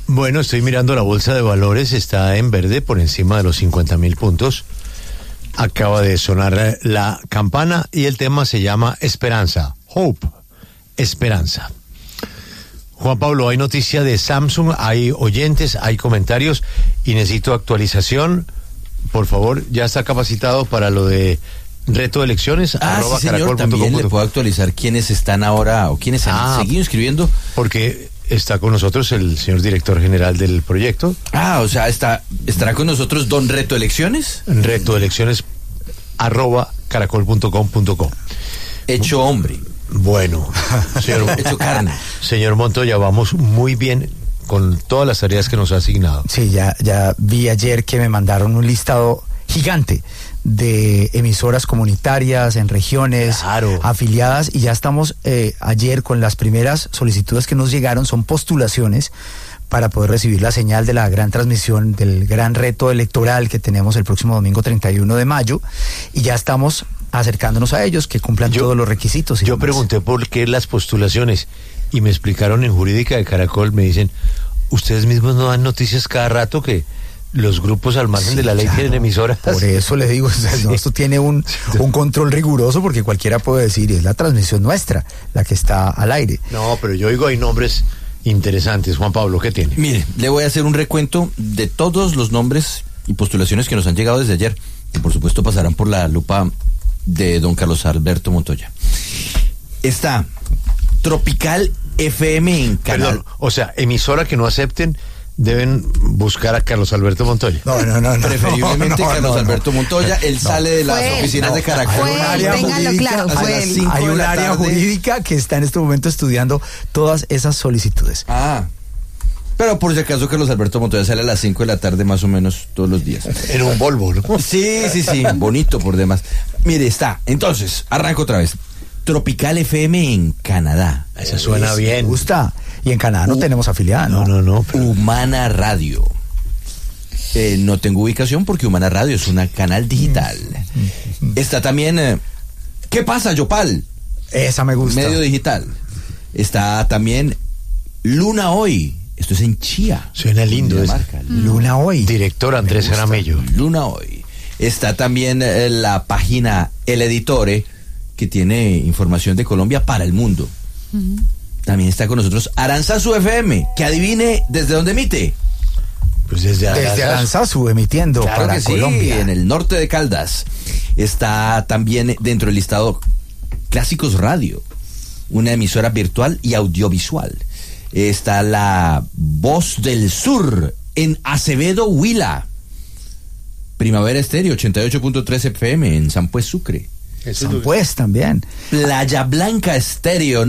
Bueno, estoy mirando la bolsa de valores, está en verde por encima de los 50.000 puntos. Acaba de sonar la campana y el tema se llama Esperanza, Hope, Esperanza. Juan Pablo, hay noticia de Samsung, hay oyentes, hay comentarios y necesito actualización. Por favor, ya está capacitado para lo de reto de elecciones. Sí, señor, también le puedo actualizar quiénes están ahora o quiénes han seguido inscribiendo. Porque está con nosotros el señor director general del proyecto. O sea, ¿estará con nosotros don Reto Elecciones? retoelecciones@caracol.com.co. Hecho hombre. Bueno, señor, hecho carne. Señor Montoya, vamos muy bien con todas las tareas que nos ha asignado. Sí, ya vi ayer que me mandaron un listado gigante de emisoras comunitarias en regiones afiliadas y ya estamos ayer con las primeras solicitudes que nos llegaron, son postulaciones para poder recibir la señal de la gran transmisión del gran reto electoral que tenemos el próximo domingo 31 de mayo y ya estamos acercándonos a ellos, que cumplan todos los requisitos. Yo pregunté por qué las postulaciones y me explicaron en Jurídica de Caracol, me dicen, ustedes mismos no dan noticias cada rato que los grupos al margen de la ley tienen emisoras. Por eso le digo, esto tiene un control riguroso porque cualquiera puede decir, es la transmisión nuestra la que está al aire. No, pero yo digo, hay nombres interesantes. Juan Pablo, ¿qué tiene? Mire, le voy a hacer un recuento de todos los nombres y postulaciones que nos han llegado desde ayer, que por supuesto pasarán por la lupa de don Carlos Alberto Montoya. Está Tropical FM en Canal. Perdón, o sea, emisora que no acepten deben buscar a Carlos Alberto Montoya. No. Preferiblemente Carlos Alberto Montoya. Él sale de las oficinas de Caracol. Hay un área jurídica que está en este momento estudiando todas esas solicitudes. Pero por si acaso Carlos Alberto Montoya sale a las 5 de la tarde más o menos todos los días. En un Volvo, ¿no? Sí, bonito por demás. Mire, entonces, arranco otra vez. Tropical FM en Canadá. Eso suena bien. Me gusta. Y en Canadá no tenemos afiliada, ¿no? No. Humana Radio. No tengo ubicación porque Humana Radio es una canal digital. Está también... ¿Qué pasa, Yopal? Esa me gusta. Medio digital. Está también Luna Hoy. Esto es en Chía. Suena lindo. Luna Hoy. Director Andrés Jaramillo. Luna Hoy. Está también la página El Editore, que tiene información de Colombia para el mundo. También está con nosotros Aranzazu FM, que adivine desde dónde emite. Pues desde Aranzazu emitiendo para Colombia. En el norte de Caldas. Está también dentro del listado Clásicos Radio, una emisora virtual y audiovisual. Está la Voz del Sur en Acevedo, Huila. Primavera Estéreo 88.3 FM en San Pues, Sucre. Pues también. Playa Blanca Estéreo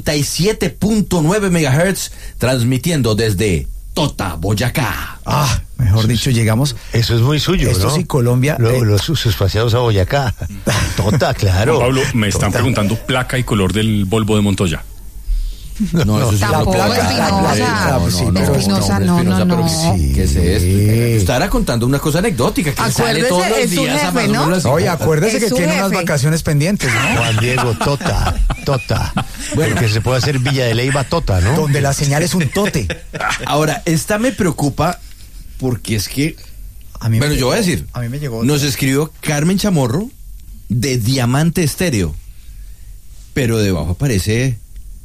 97.9 MHz transmitiendo desde Tota, Boyacá. Mejor dicho, llegamos. Eso es muy suyo, esto ¿no? Sí, Colombia. Sus paseados a Boyacá. Tota, claro. Juan Pablo, me están preguntando placa y color del Volvo de Montoya. No, eso es la placa. Espinosa, no. ¿Qué es esto? Estará contando una cosa anecdótica que sale todos los días a más o menos. Oye, acuérdese que tiene unas vacaciones pendientes, ¿no? Juan Diego, Tota. Bueno, que se puede hacer Villa de Leyva, Tota, ¿no? Donde la señal es un tote. Ahora, esta me preocupa porque es que... yo voy a decir. A mí me llegó. Nos escribió Carmen Chamorro de Diamante Estéreo. Pero debajo aparece...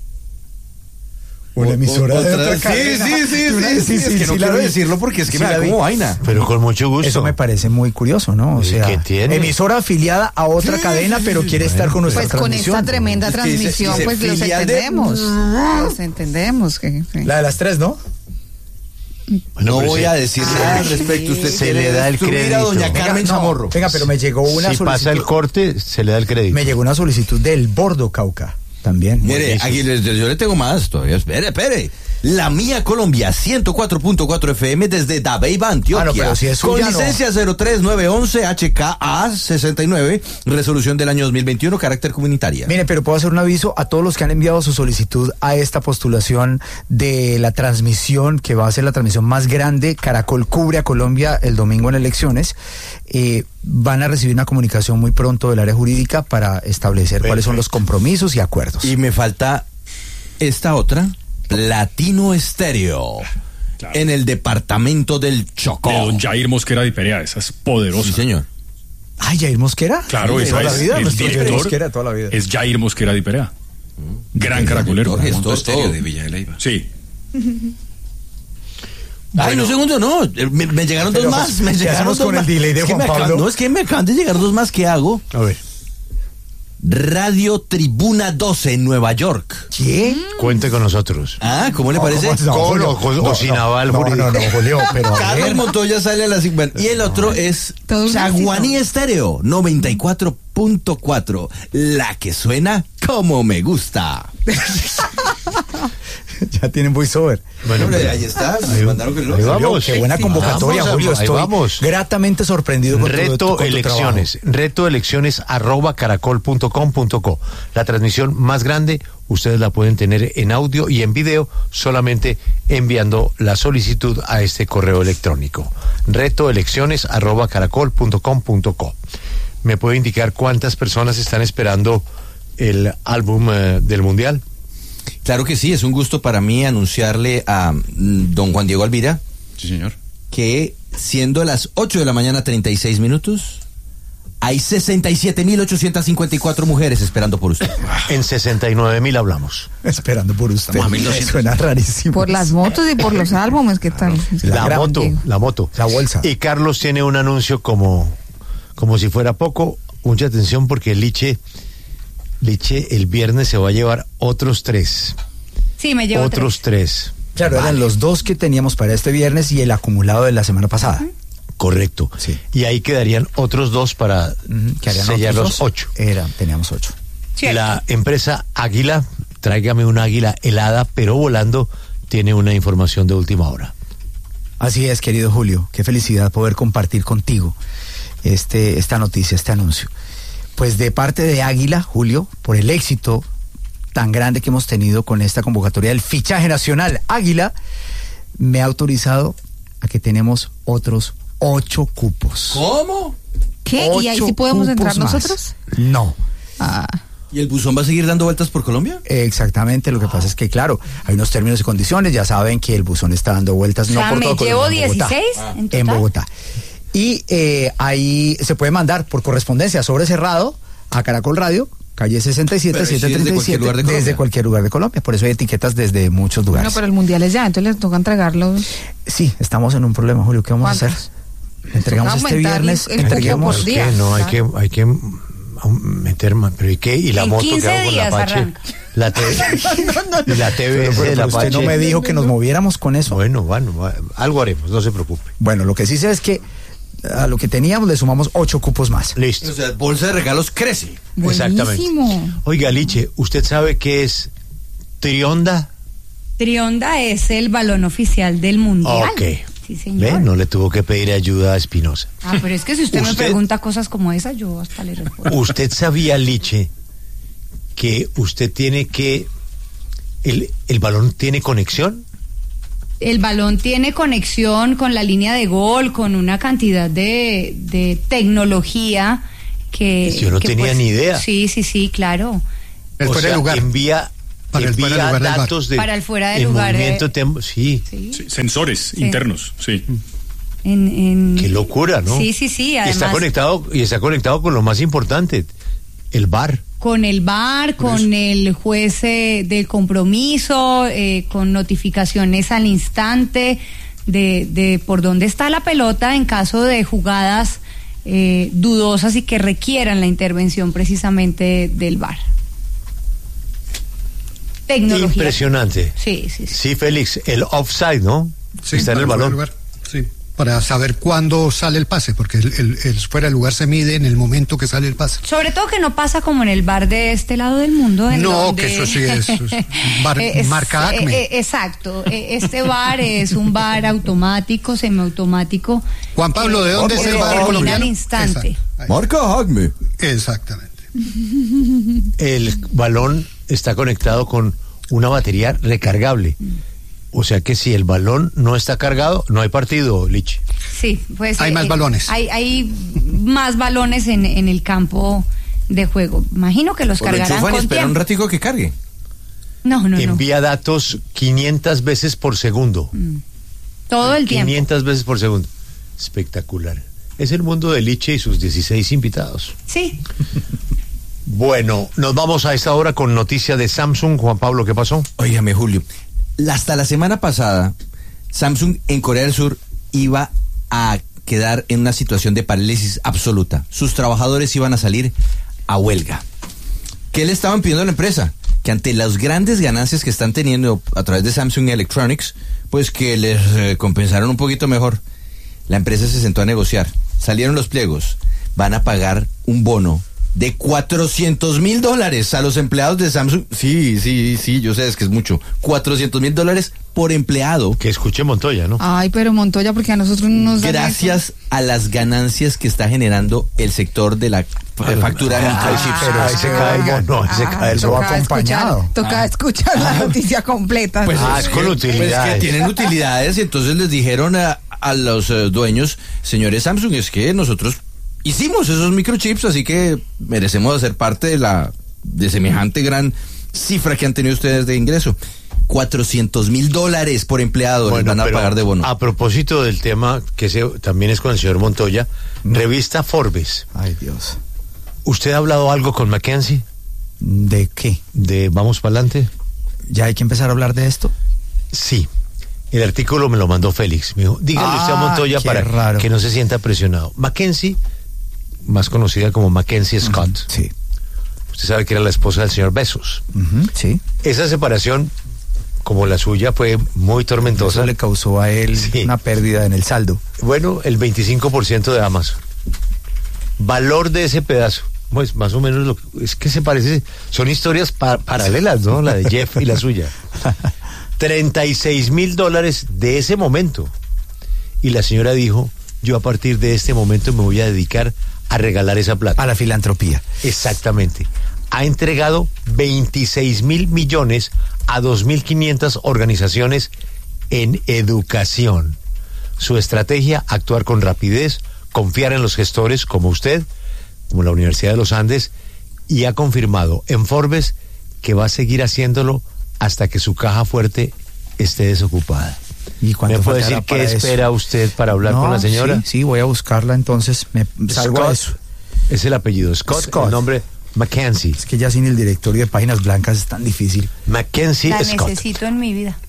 Una emisora de otra cadena. Sí, es que no quiero decirlo porque es que me da como vaina. Pero con mucho gusto. Eso me parece muy curioso, ¿no? O sea, ¿qué tiene? Emisora afiliada a otra cadena, pero quiere estar con nuestra transmisión. Pues con esta tremenda transmisión, pues los entendemos. Los entendemos. La de las 3, ¿no? No voy a decir nada al respecto. Usted se le da el crédito a doña Carmen Chamorro. Venga, pero me llegó una solicitud. Si pasa el corte, se le da el crédito. Me llegó una solicitud del Bordo Cauca. También. Mire, aquí yo le tengo más todavía. Espere. La Mía Colombia 104.4 FM desde Dabeiba, Antioquia. Con licencia 03911 HKA 69, resolución del año 2021, carácter comunitaria. Mire, pero puedo hacer un aviso a todos los que han enviado su solicitud a esta postulación de la transmisión, que va a ser la transmisión más grande. Caracol cubre a Colombia el domingo en elecciones. Van a recibir una comunicación muy pronto del área jurídica para establecer cuáles son los compromisos y acuerdos. Y me falta esta otra, Latino Estéreo, Claro. en el departamento del Chocó. De don Jair Mosquera de Perea, esa es poderosa. Sí, señor. Ay, Jair Mosquera. Claro, Sí, esa toda la es vida, el nuestro Jair director. Mosquera toda la vida. Es Jair Mosquera de Perea. Gran caracolero. Director, Monto gestor, Estéreo todo. de Villa de Leyva. Sí. Ay, Bueno. un segundo, no. Me llegaron Pero, dos más. Me ¿qué llegaron hacemos dos con el más. delay de Es que Juan me acaban- Pablo? No, es que me acaban de llegar dos más. ¿Qué hago? A ver, Radio Tribuna 12 en Nueva York. ¿Qué? cuente con nosotros. Ah, ¿cómo le parece? ¿Cómo? No, Con Julio, o sin aval no, jurídico. no, Julio, pero a Carlos ver. Montoya sale a las 50. Y el otro es Todo un Chaguaní Estéreo 94.4. La que suena como me gusta. Ya tienen voiceover. Bueno, Hombre, pero- ahí está. Ahí- Me mandaron que ahí vamos. Qué buena convocatoria, Vamos, Julio. ahí Estoy vamos. gratamente sorprendido con Reto tu elecciones, @caracol.com.co. La transmisión más grande, ustedes la pueden tener en audio y en video, solamente enviando la solicitud a este correo electrónico. Reto elecciones @caracol.com.co. ¿Me puede indicar cuántas personas están esperando el álbum del Mundial? Claro que sí, es un gusto para mí anunciarle a don Juan Diego Alvira Sí, señor. que siendo las 8 de la mañana 36 minutos, hay 67.854 mujeres esperando por usted. En 69.000 hablamos. Esperando por usted. Estamos a 1200. Suena rarísimo. Por las motos y por los álbumes, ¿qué tal? La gran moto, Diego. la moto. La bolsa. Y Carlos tiene un anuncio como si fuera poco. Mucha atención porque Liche el viernes se va a llevar otros 3. Sí, me llevo Otros 3. Claro, eran los 2 que teníamos para este viernes y el acumulado de la semana pasada. Correcto. Sí. Y ahí quedarían otros 2 para Que harían sellar otros los 2. 8. Teníamos 8. Cierto. La empresa Águila, tráigame una águila helada, pero volando, tiene una información de última hora. Así es, querido Julio. Qué felicidad poder compartir contigo esta noticia, este anuncio. Pues de parte de Águila, Julio, por el éxito tan grande que hemos tenido con esta convocatoria del fichaje nacional Águila, me ha autorizado a que tenemos otros 8 cupos. ¿Cómo? ¿Qué? ¿Y ahí 8 sí podemos entrar cupos más. nosotros? No. Ah, ¿Y el buzón va a seguir dando vueltas por Colombia? Exactamente, lo que pasa es que, claro, hay unos términos y condiciones, ya saben que el buzón está dando vueltas, O no sea, por me todo llevo Colombia, en Bogotá. 16 en total. En Bogotá. Y ahí se puede mandar por correspondencia sobre cerrado a Caracol Radio, calle 67, Pero sí, desde 737, cualquier lugar de Colombia. desde cualquier lugar de Colombia. Por eso hay etiquetas desde muchos bueno, lugares. pero el mundial es ya, entonces les toca entregarlos. Sí, estamos en un problema, Julio. ¿Qué vamos a hacer? ¿Cuántos? Entregamos Toca este aumentar viernes, el cupo entreguemos. por día. Que no, hay claro. que meter más. Pero ¿y qué? ¿Y la En moto 15 que hago con la días Apache? arranca. La TV. Y la TVS de la Pero usted Apache. no me dijo que nos moviéramos con eso. Bueno, algo haremos, no se preocupe. Bueno, lo que sí sé es que a lo que teníamos le sumamos 8 cupos más. Listo. O sea, bolsa de regalos crece. Exactamente. Buenísimo. Oiga, Liche, ¿usted sabe qué es Trionda? Trionda es el balón oficial del mundial. Ok. Sí, señor. ¿Ve? No le tuvo que pedir ayuda a Espinosa. Ah, pero es que si usted me Usted- pregunta cosas como esa, yo hasta le respondo. ¿Usted sabía, Liche, que usted tiene que... ¿El balón tiene conexión? El balón tiene conexión con la línea de gol, con una cantidad de tecnología que... Yo no que, tenía ni idea. Sí, claro. El O fuera de sea, lugar. envía Para el fuera de lugar del bar. datos de... Para el fuera de el lugar, movimiento sí. Sí. Sí, sensores internos, sí. Qué locura, ¿no? Sí. Y Además, está conectado con lo más importante, el VAR. con el VAR, con el juez del compromiso, con notificaciones al instante de por dónde está la pelota en caso de jugadas dudosas y que requieran la intervención precisamente del VAR. Tecnología. Impresionante. Sí. Sí, Félix, el offside, ¿no? Sí, Está en para el fuera de balón. lugar. Sí, para saber cuándo sale el pase, porque el fuera de lugar se mide en el momento que sale el pase. Sobre todo que no pasa como en el VAR de este lado del mundo. en No, donde- que eso sí es VAR marca Acme. Exacto. Este VAR es un VAR automático, semiautomático. Juan Pablo, ¿de dónde es el VAR determina colombiano? al instante. Exacto. Ahí. Marca Acme. Exactamente. El balón está conectado con una batería recargable. O sea que si el balón no está cargado, no hay partido, Lich. Sí, pues Hay más balones. Hay más balones en el campo de juego. Imagino que los O lo cargarán enchufan y con esperan un tiempo. ratico que cargue. No. Envía datos 500 veces por segundo. Todo el tiempo. 500 veces por segundo. Espectacular. Es el mundo de Liche y sus 16 invitados. Sí. Bueno, nos vamos a esta hora con noticia de Samsung. Juan Pablo, ¿qué pasó? Óigame, Julio, hasta la semana pasada, Samsung en Corea del Sur iba a quedar en una situación de parálisis absoluta. Sus trabajadores iban a salir a huelga. ¿Qué le estaban pidiendo a la empresa? Que ante las grandes ganancias que están teniendo a través de Samsung Electronics, pues que les compensaron un poquito mejor. La empresa se sentó a negociar. Salieron los pliegos. Van a pagar un bono de $400,000 a los empleados de Samsung. Sí, yo sé, es que es mucho. $400,000 por empleado. Que escuche Montoya, ¿no? Ay, pero Montoya, porque a nosotros no nos dan gracias eso. A las ganancias que está generando el sector de la factura de microchips. Pero ahí se cae el bono, ahí se cae el bono. acompañado. Toca escuchar la noticia completa. Pues es con utilidades. Pues que tienen utilidades, y entonces les dijeron a los dueños, señores Samsung, es que nosotros hicimos esos microchips, así que merecemos hacer parte de semejante gran cifra que han tenido ustedes de ingreso. $400,000 por empleado les van a pagar de bono. A propósito del tema, que también es con el señor Montoya, revista Forbes. Ay, Dios. ¿Usted ha hablado algo con McKinsey? ¿De qué? ¿De Vamos para adelante? ¿Ya hay que empezar a hablar de esto? Sí. El artículo me lo mandó Félix. Me dijo, dígale usted a Montoya para que no se sienta presionado. McKinsey, más conocida como Mackenzie Scott. Sí. Usted sabe que era la esposa del señor Bezos. Sí. Esa separación, como la suya, fue muy tormentosa. Eso le causó a él una pérdida en el saldo. Bueno, el 25% de Amazon. Valor de ese pedazo, pues más o menos es que se parece, son historias paralelas, ¿no? La de Jeff y la suya. $36,000 de ese momento. Y la señora dijo, yo a partir de este momento me voy a dedicar a regalar esa plata. A la filantropía. Exactamente. Ha entregado 26,000 millones a 2,500 organizaciones en educación. Su estrategia, actuar con rapidez, confiar en los gestores como usted, como la Universidad de los Andes, y ha confirmado en Forbes que va a seguir haciéndolo hasta que su caja fuerte esté desocupada. ¿Y ¿Me puede decir qué espera usted para hablar con la señora? Sí, voy a buscarla, entonces me salgo a eso. Es el apellido, Scott. El nombre Mackenzie. Es que ya sin el directorio de páginas blancas es tan difícil. Mackenzie Scott. La necesito en mi vida.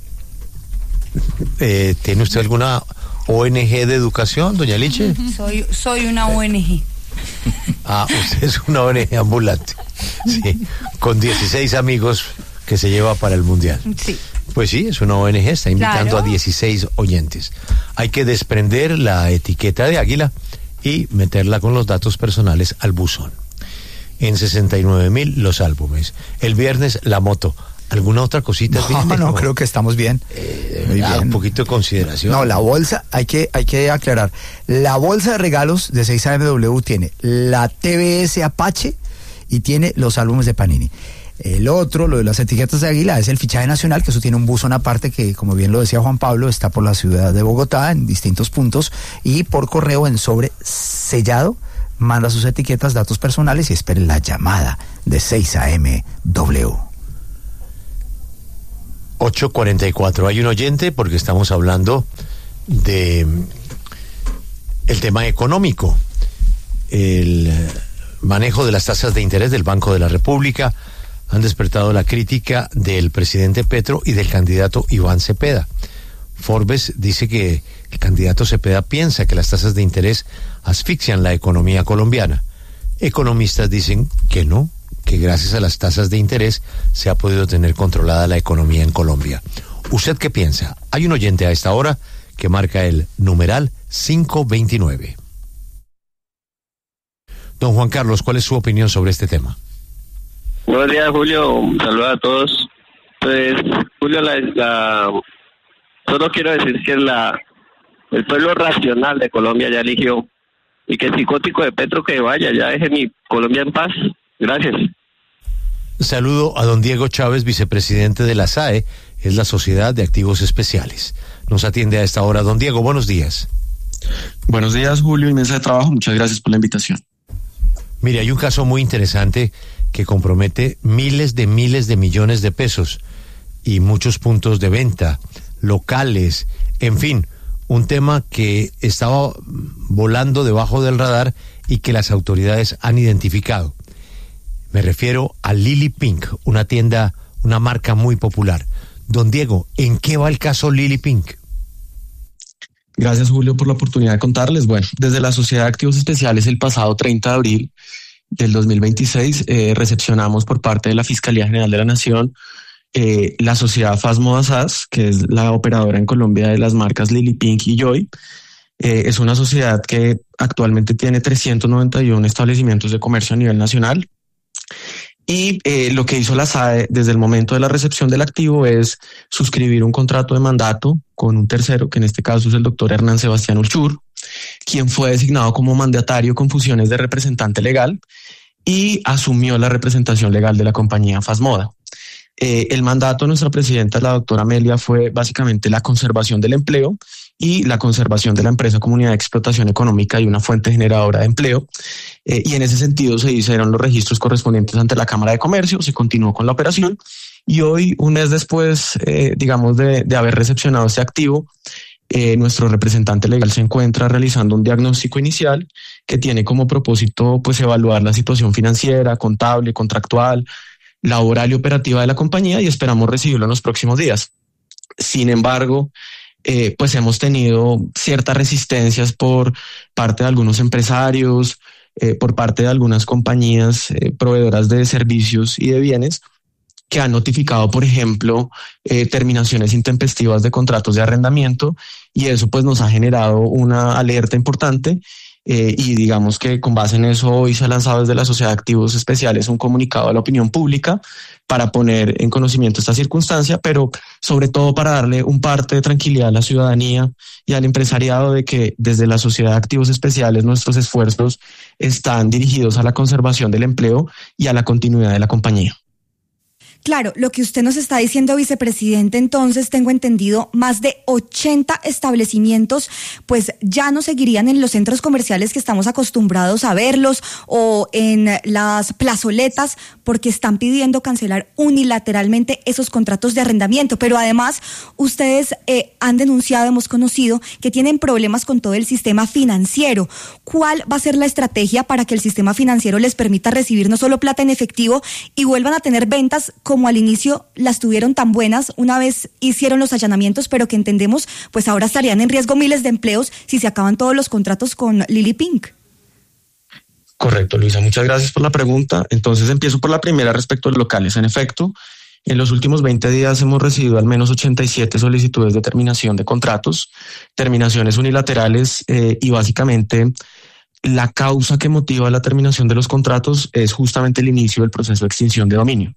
¿Tiene usted alguna ONG de educación, doña Liche? Soy una ONG. Usted es una ONG ambulante. Sí, con 16 amigos que se lleva para el mundial. Sí. Pues sí, es una ONG, está invitando a 16 oyentes. Hay que desprender la etiqueta de águila y meterla con los datos personales al buzón. En 69,000 los álbumes. El viernes la moto. ¿Alguna otra cosita? No, creo que estamos bien. Muy bien. Un poquito de consideración. No, la bolsa, hay que aclarar. La bolsa de regalos de 6AMW tiene la TBS Apache y tiene los álbumes de Panini. El otro, lo de las etiquetas de águila, es el fichaje nacional, que eso tiene un buzón aparte que, como bien lo decía Juan Pablo, está por la ciudad de Bogotá en distintos puntos y por correo en sobre sellado. Manda sus etiquetas, datos personales y espere la llamada de 6AMW. 8:44. Hay un oyente porque estamos hablando de el tema económico. El manejo de las tasas de interés del Banco de la República han despertado la crítica del presidente Petro y del candidato Iván Cepeda. Forbes dice que el candidato Cepeda piensa que las tasas de interés asfixian la economía colombiana. Economistas dicen que no, que gracias a las tasas de interés se ha podido tener controlada la economía en Colombia. ¿Usted qué piensa? Hay un oyente a esta hora que marca el numeral 529. Don Juan Carlos, ¿cuál es su opinión sobre este tema? Buenos días, Julio. Saludos a todos. Pues, Julio, solo quiero decir que el pueblo racional de Colombia ya eligió, y que el psicótico de Petro que vaya, ya deje mi Colombia en paz. Gracias. Saludo a don Diego Chávez, vicepresidente de la SAE, es la Sociedad de Activos Especiales. Nos atiende a esta hora. Don Diego, buenos días. Buenos días, Julio y mesa de trabajo. Muchas gracias por la invitación. Mire, hay un caso muy interesante que compromete miles de millones de pesos y muchos puntos de venta, locales, en fin, un tema que estaba volando debajo del radar y que las autoridades han identificado. Me refiero a Lily Pink, una tienda, una marca muy popular. Don Diego, ¿en qué va el caso Lily Pink? Gracias, Julio, por la oportunidad de contarles. Bueno, desde la Sociedad de Activos Especiales el pasado 30 de abril del 2026 recepcionamos por parte de la Fiscalía General de la Nación la sociedad Fasmoda SAS, que es la operadora en Colombia de las marcas Lily Pink y Joy. Es una sociedad que actualmente tiene 391 establecimientos de comercio a nivel nacional. Y lo que hizo la SAE desde el momento de la recepción del activo es suscribir un contrato de mandato con un tercero, que en este caso es el doctor Hernán Sebastián Ulchur, quien fue designado como mandatario con funciones de representante legal y asumió la representación legal de la compañía Fasmoda. El mandato de nuestra presidenta, la doctora Amelia, fue básicamente la conservación del empleo y la conservación de la empresa comunidad de explotación económica y una fuente generadora de empleo. Y en ese sentido se hicieron los registros correspondientes ante la Cámara de Comercio, se continuó con la operación y hoy, un mes después, digamos, de haber recepcionado este activo, nuestro representante legal se encuentra realizando un diagnóstico inicial que tiene como propósito pues evaluar la situación financiera, contable, contractual, laboral y operativa de la compañía y esperamos recibirlo en los próximos días. Sin embargo, pues hemos tenido ciertas resistencias por parte de algunos empresarios, por parte de algunas compañías proveedoras de servicios y de bienes que han notificado, por ejemplo, terminaciones intempestivas de contratos de arrendamiento y eso pues nos ha generado una alerta importante. Y digamos que con base en eso hoy se ha lanzado desde la Sociedad de Activos Especiales un comunicado a la opinión pública para poner en conocimiento esta circunstancia, pero sobre todo para darle un parte de tranquilidad a la ciudadanía y al empresariado de que desde la Sociedad de Activos Especiales nuestros esfuerzos están dirigidos a la conservación del empleo y a la continuidad de la compañía. Claro, lo que usted nos está diciendo, vicepresidente, entonces tengo entendido, más de 80 establecimientos pues ya no seguirían en los centros comerciales que estamos acostumbrados a verlos o en las plazoletas porque están pidiendo cancelar unilateralmente esos contratos de arrendamiento. Pero además ustedes han denunciado, hemos conocido que tienen problemas con todo el sistema financiero. ¿Cuál va a ser la estrategia para que el sistema financiero les permita recibir no solo plata en efectivo y vuelvan a tener ventas como al inicio las tuvieron tan buenas una vez hicieron los allanamientos, pero que entendemos pues ahora estarían en riesgo miles de empleos si se acaban todos los contratos con Lily Pink? Correcto, Luisa, muchas gracias por la pregunta. Entonces empiezo por la primera respecto a los locales. En efecto, en los últimos 20 días hemos recibido al menos 87 solicitudes de terminación de contratos, terminaciones unilaterales y básicamente la causa que motiva la terminación de los contratos es justamente el inicio del proceso de extinción de dominio.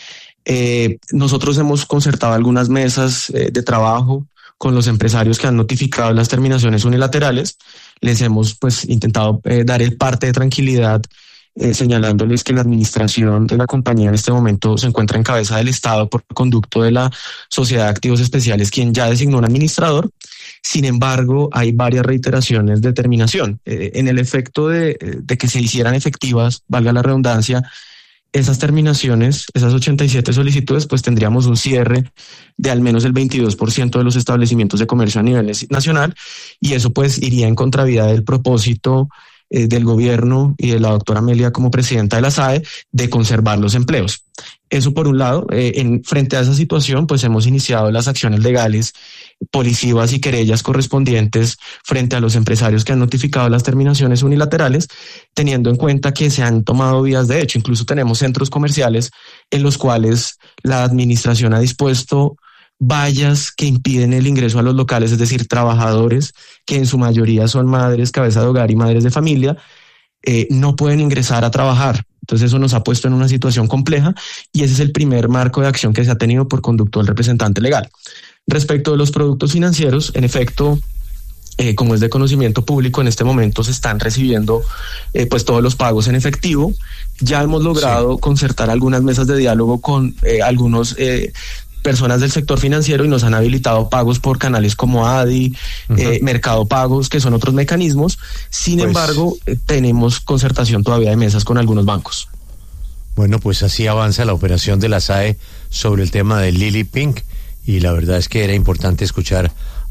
Nosotros hemos concertado algunas mesas de trabajo con los empresarios que han notificado las terminaciones unilaterales. Les hemos pues intentado dar el parte de tranquilidad, señalándoles que la administración de la compañía en este momento se encuentra en cabeza del Estado por conducto de la Sociedad de Activos Especiales, quien ya designó un administrador. Sin embargo, hay varias reiteraciones de terminación. En el efecto de que se hicieran efectivas, valga la redundancia, esas terminaciones, esas 87 solicitudes, pues tendríamos un cierre de al menos el 22% de los establecimientos de comercio a nivel nacional y eso pues iría en contravía del propósito del gobierno y de la doctora Amelia como presidenta de la SAE de conservar los empleos. Eso por un lado. Frente a esa situación pues hemos iniciado las acciones legales, policivas y querellas correspondientes frente a los empresarios que han notificado las terminaciones unilaterales, teniendo en cuenta que se han tomado vías de hecho. Incluso tenemos centros comerciales en los cuales la administración ha dispuesto vallas que impiden el ingreso a los locales, es decir, trabajadores que en su mayoría son madres, cabeza de hogar y madres de familia, no pueden ingresar a trabajar. Entonces eso nos ha puesto en una situación compleja y ese es el primer marco de acción que se ha tenido por conducto del representante legal. Respecto de los productos financieros, en efecto, como es de conocimiento público, en este momento se están recibiendo pues todos los pagos en efectivo. Ya hemos logrado concertar algunas mesas de diálogo con algunos personas del sector financiero y nos han habilitado pagos por canales como ADI, Mercado Pagos, que son otros mecanismos. Sin embargo, tenemos concertación todavía de mesas con algunos bancos. Bueno, pues así avanza la operación de la SAE sobre el tema de Lily Pink y la verdad es que era importante escuchar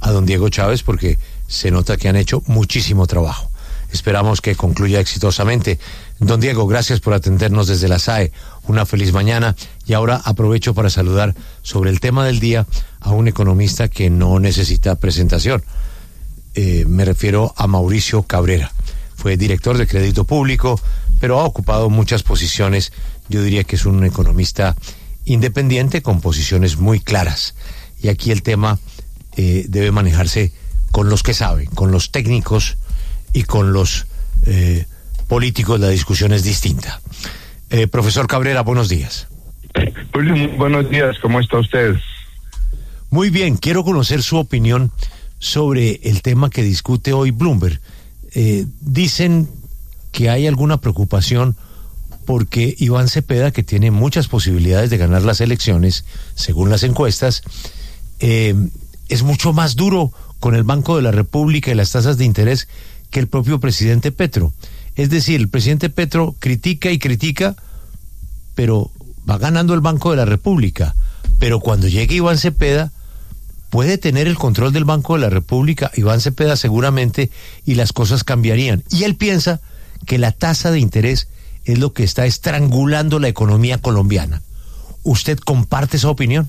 a don Diego Chávez porque se nota que han hecho muchísimo trabajo. Esperamos que concluya exitosamente. Don Diego, gracias por atendernos desde la SAE. Una feliz mañana. Y ahora aprovecho para saludar sobre el tema del día a un economista que no necesita presentación. Me refiero a Mauricio Cabrera. Fue director de Crédito Público, pero ha ocupado muchas posiciones. Yo diría que es un economista independiente con posiciones muy claras. Y aquí el tema debe manejarse con los que saben, con los técnicos y con los políticos. La discusión es distinta. Profesor Cabrera, buenos días. Julio, muy buenos días, ¿cómo está usted? Muy bien, quiero conocer su opinión sobre el tema que discute hoy Bloomberg. Dicen que hay alguna preocupación porque Iván Cepeda, que tiene muchas posibilidades de ganar las elecciones, según las encuestas, es mucho más duro con el Banco de la República y las tasas de interés que el propio presidente Petro. Es decir, el presidente Petro critica y critica, pero va ganando el Banco de la República. Pero cuando llegue Iván Cepeda, puede tener el control del Banco de la República, Iván Cepeda seguramente, y las cosas cambiarían. Y él piensa que la tasa de interés es lo que está estrangulando la economía colombiana. ¿Usted comparte esa opinión?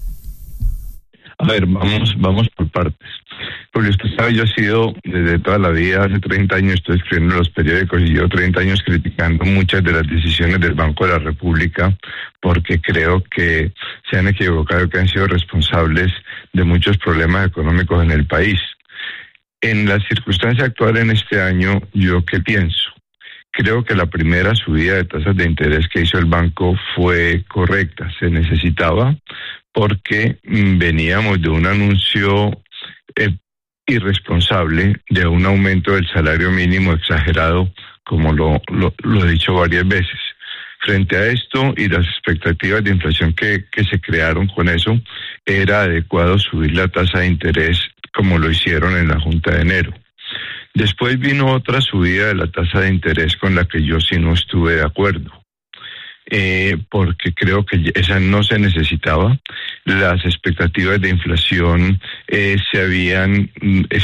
A ver, vamos por partes. Porque usted sabe, yo he sido desde toda la vida, hace 30 años estoy escribiendo en los periódicos y llevo 30 años criticando muchas de las decisiones del Banco de la República porque creo que se han equivocado, que han sido responsables de muchos problemas económicos en el país. En la circunstancia actual en este año, ¿yo qué pienso? Creo que la primera subida de tasas de interés que hizo el banco fue correcta, se necesitaba porque veníamos de un anuncio irresponsable de un aumento del salario mínimo exagerado, como lo he dicho varias veces. Frente a esto y las expectativas de inflación que se crearon con eso, era adecuado subir la tasa de interés como lo hicieron en la Junta de enero. Después vino otra subida de la tasa de interés con la que yo sí no estuve de acuerdo, porque creo que esa no se necesitaba. Las expectativas de inflación se habían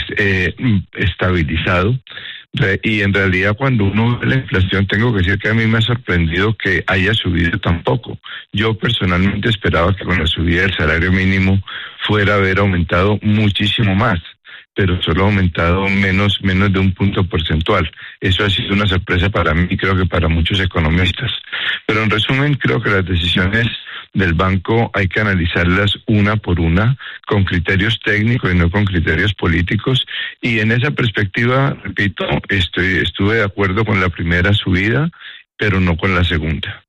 estabilizado y en realidad cuando uno ve la inflación, tengo que decir que a mí me ha sorprendido que haya subido tan poco. Yo personalmente esperaba que con la subida del salario mínimo fuera a haber aumentado muchísimo más, pero solo ha aumentado menos de un punto porcentual. Eso ha sido una sorpresa para mí y creo que para muchos economistas. Pero en resumen, creo que las decisiones del banco hay que analizarlas una por una, con criterios técnicos y no con criterios políticos. Y en esa perspectiva, repito, estuve de acuerdo con la primera subida, pero no con la segunda.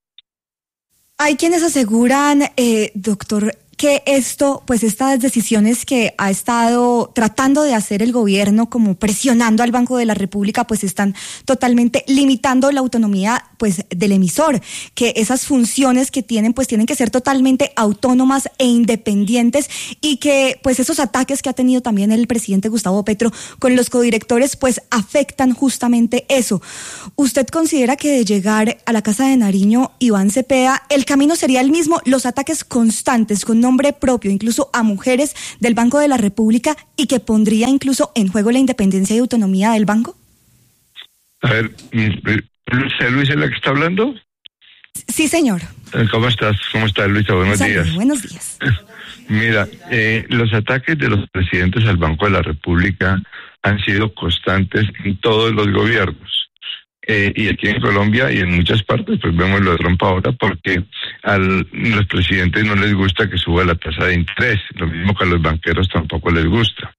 Hay quienes aseguran, doctor, que estas decisiones que ha estado tratando de hacer el gobierno, como presionando al Banco de la República, pues están totalmente limitando la autonomía, pues, del emisor, que esas funciones que tienen, pues, tienen que ser totalmente autónomas e independientes, y que, pues, esos ataques que ha tenido también el presidente Gustavo Petro con los codirectores, pues, afectan justamente eso. ¿Usted considera que de llegar a la Casa de Nariño Iván Cepeda, el camino sería el mismo, los ataques constantes con nombre propio, incluso a mujeres del Banco de la República, y que pondría incluso en juego la independencia y autonomía del banco? A ver, ¿Luisa es la que está hablando? Sí, señor. ¿Cómo estás? ¿Cómo estás, Luisa? Buenos días. Buenos días. Mira, los ataques de los presidentes al Banco de la República han sido constantes en todos los gobiernos. Y aquí en Colombia y en muchas partes, pues vemos lo de Trump ahora, porque a los presidentes no les gusta que suba la tasa de interés, lo mismo que a los banqueros tampoco les gusta.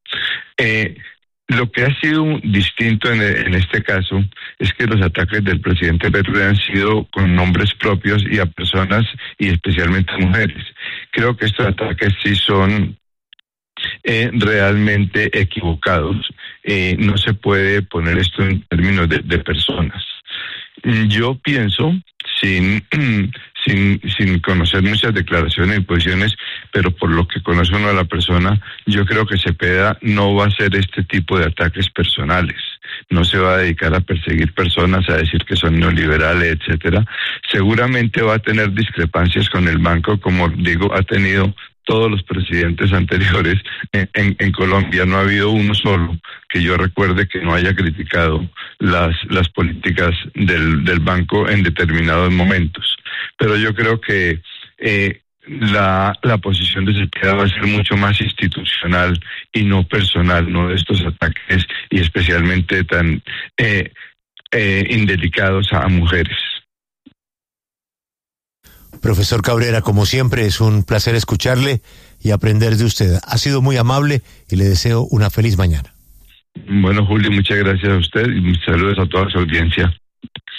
Lo que ha sido distinto en este caso es que los ataques del presidente Petro han sido con nombres propios y a personas, y especialmente a mujeres. Creo que estos ataques sí son realmente equivocados. No se puede poner esto en términos de personas. Yo pienso, sin conocer muchas declaraciones y posiciones, pero por lo que conoce uno a la persona, yo creo que Cepeda no va a hacer este tipo de ataques personales. No se va a dedicar a perseguir personas, a decir que son neoliberales, etcétera. Seguramente va a tener discrepancias con el banco, como digo, ha tenido todos los presidentes anteriores en Colombia. No ha habido uno solo que yo recuerde que no haya criticado las políticas del banco en determinados momentos. Pero yo creo que la posición de Cepeda va a ser mucho más institucional y no personal, no de estos ataques y especialmente tan indelicados a mujeres. Profesor Cabrera, como siempre, es un placer escucharle y aprender de usted. Ha sido muy amable y le deseo una feliz mañana. Bueno, Julio, muchas gracias a usted y mis saludos a toda su audiencia.